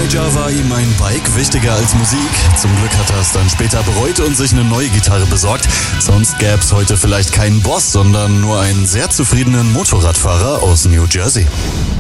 Teenager war ihm ein Bike wichtiger als Musik. Zum Glück hat er es dann später bereut und sich eine neue Gitarre besorgt. Sonst gäb's heute vielleicht keinen Boss, sondern nur einen sehr zufriedenen Motorradfahrer aus New Jersey.